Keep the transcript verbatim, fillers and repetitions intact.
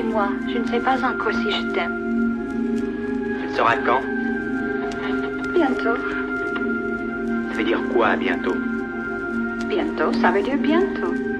et moi, je ne sais pas encore si je t'aime. Tu le sauras quand? Bientôt. Ça veut dire quoi, bientôt? Bientôt, ça veut dire bientôt.